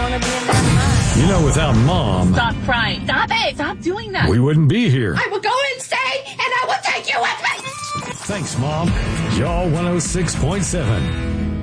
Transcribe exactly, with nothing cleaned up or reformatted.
want to be in that mud. You know, without Mom... Stop crying. Stop it. Stop doing that. We wouldn't be here. I will go insane, and I will take you with me. Thanks, Mom. Y'all one oh six point seven.